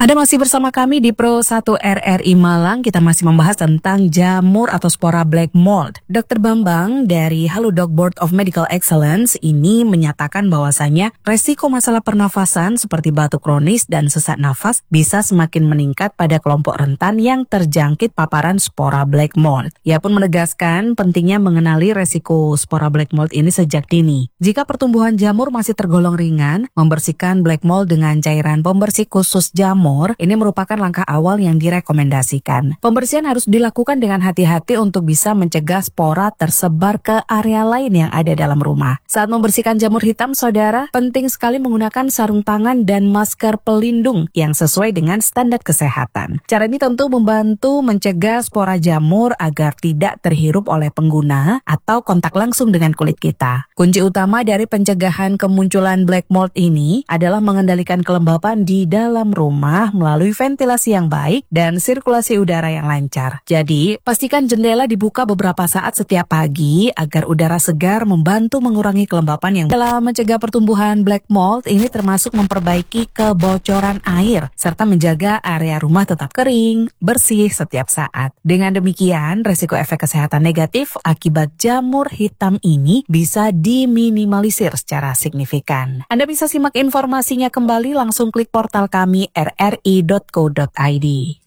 Anda masih bersama kami di Pro 1 RRI Malang. Kita masih membahas tentang jamur atau spora black mold. Dr. Bambang dari Halodoc Board of Medical Excellence ini menyatakan bahwasanya resiko masalah pernafasan seperti batuk kronis dan sesak nafas bisa semakin meningkat pada kelompok rentan yang terjangkit paparan spora black mold. Ia pun menegaskan pentingnya mengenali resiko spora black mold ini sejak dini. Jika pertumbuhan jamur masih tergolong ringan, membersihkan black mold dengan cairan pembersih khusus jamur ini merupakan langkah awal yang direkomendasikan. Pembersihan harus dilakukan dengan hati-hati untuk bisa mencegah spora tersebar ke area lain yang ada dalam rumah. Saat membersihkan jamur hitam, saudara, penting sekali menggunakan sarung tangan dan masker pelindung yang sesuai dengan standar kesehatan. Cara ini tentu membantu mencegah spora jamur agar tidak terhirup oleh pengguna atau kontak langsung dengan kulit kita. Kunci utama dari pencegahan kemunculan black mold ini adalah mengendalikan kelembapan di dalam rumah melalui ventilasi yang baik dan sirkulasi udara yang lancar. Jadi, pastikan jendela dibuka beberapa saat setiap pagi agar udara segar membantu mengurangi kelembapan yang dalam mencegah pertumbuhan black mold ini termasuk memperbaiki kebocoran air serta menjaga area rumah tetap kering, bersih setiap saat. Dengan demikian, resiko efek kesehatan negatif akibat jamur hitam ini bisa diminimalisir secara signifikan. Anda bisa simak informasinya kembali langsung klik portal kami rri.co.id.